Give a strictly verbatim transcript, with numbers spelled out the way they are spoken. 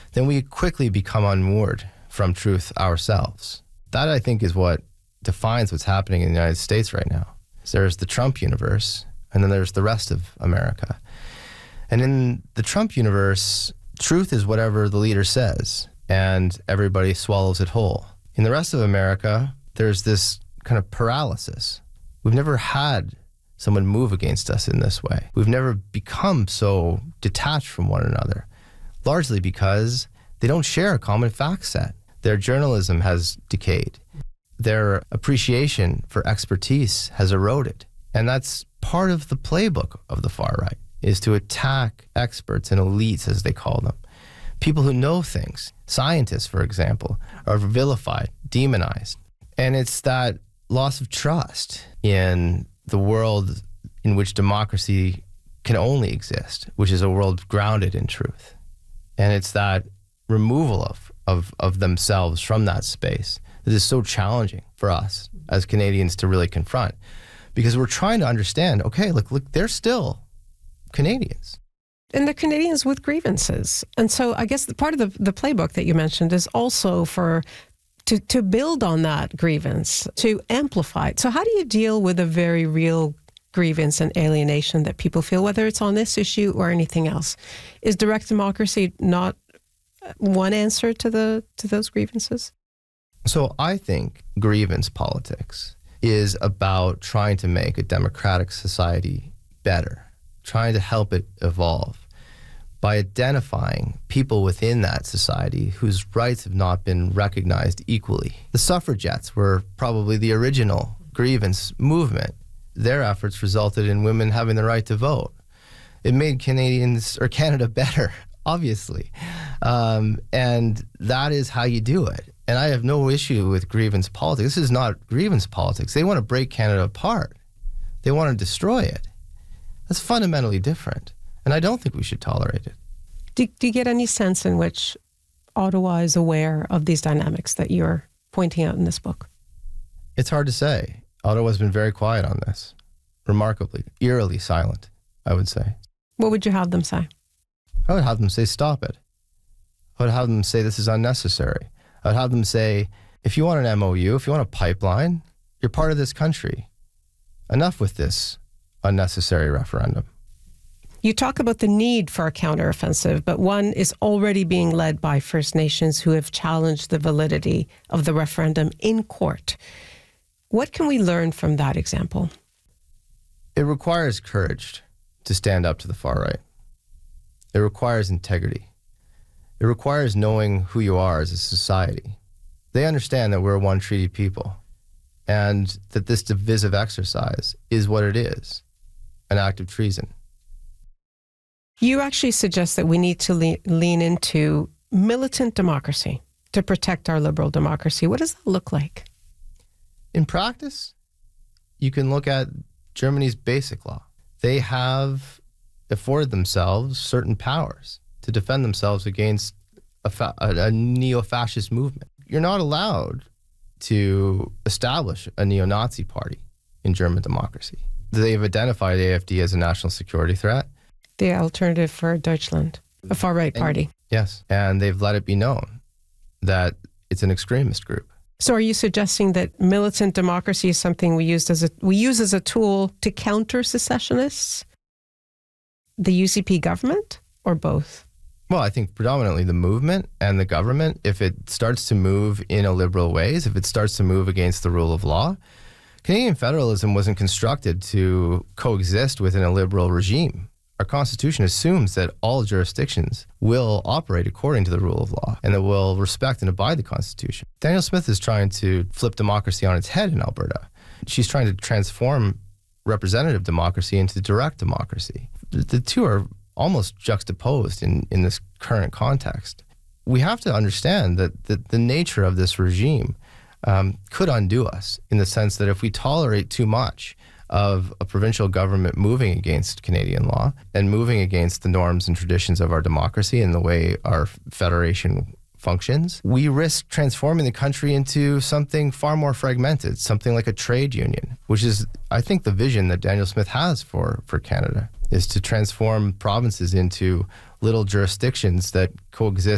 then we quickly become unmoored from truth ourselves. That, I think, is what defines what's happening in the United States right now. So there's the Trump universe, and then there's the rest of America. And in the Trump universe, truth is whatever the leader says, and everybody swallows it whole. In the rest of America, there's this kind of paralysis. We've never had someone move against us in this way. We've never become so detached from one another, largely because they don't share a common fact set. Their journalism has decayed. Their appreciation for expertise has eroded. And that's part of the playbook of the far right, is to attack experts and elites, as they call them. People who know things, scientists, for example, are vilified, demonized. And it's that loss of trust in the world in which democracy can only exist, which is a world grounded in truth. And it's that removal of, of, of themselves from that space that is so challenging for us as Canadians to really confront. Because we're trying to understand, okay, look, look, they're still Canadians. And they're Canadians with grievances. And so I guess the part of the, the playbook that you mentioned is also for to, to build on that grievance, to amplify it. So how do you deal with a very real grievance and alienation that people feel, whether it's on this issue or anything else? Is direct democracy not one answer to the to those grievances? So I think grievance politics is about trying to make a democratic society better, trying to help it evolve by identifying people within that society whose rights have not been recognized equally. The suffragettes were probably the original grievance movement. Their efforts resulted in women having the right to vote. It made Canadians or Canada better, obviously. Um, and that is how you do it. And I have no issue with grievance politics. This is not grievance politics. They want to break Canada apart. They want to destroy it. That's fundamentally different. And I don't think we should tolerate it. Do, do you get any sense in which Ottawa is aware of these dynamics that you're pointing out in this book? It's hard to say. Ottawa's been very quiet on this. Remarkably, eerily silent, I would say. What would you have them say? I would have them say, stop it. I would have them say, this is unnecessary. I would have them say, if you want an M O U, if you want a pipeline, you're part of this country. Enough with this unnecessary referendum. You talk about the need for a counteroffensive, but one is already being led by First Nations who have challenged the validity of the referendum in court. What can we learn from that example? It requires courage to stand up to the far right. It requires integrity. It requires knowing who you are as a society. They understand that we're a one treaty people and that this divisive exercise is what it is, an act of treason. You actually suggest that we need to le- lean into militant democracy to protect our liberal democracy. What does that look like? In practice, you can look at Germany's basic law. They have afforded themselves certain powers to defend themselves against a, fa- a neo-fascist movement. You're not allowed to establish a neo-Nazi party in German democracy. They've identified A F D as a national security threat. The Alternative for Deutschland, a far-right party. And, yes, and they've let it be known that it's an extremist group. So are you suggesting that militant democracy is something we used as a we use as a tool to counter secessionists, the U C P government, or both? Well, I think predominantly the movement and the government, if it starts to move in a liberal ways, if it starts to move against the rule of law. Canadian federalism wasn't constructed to coexist within a liberal regime. Our Constitution assumes that all jurisdictions will operate according to the rule of law and that will respect and abide the Constitution. Danielle Smith is trying to flip democracy on its head in Alberta. She's trying to transform representative democracy into direct democracy. The, the two are almost juxtaposed in, in this current context. We have to understand that the, the nature of this regime um, could undo us in the sense that if we tolerate too much of a provincial government moving against Canadian law and moving against the norms and traditions of our democracy and the way our federation functions, we risk transforming the country into something far more fragmented, something like a trade union, which is, I think, the vision that Danielle Smith has for, for Canada, is to transform provinces into little jurisdictions that coexist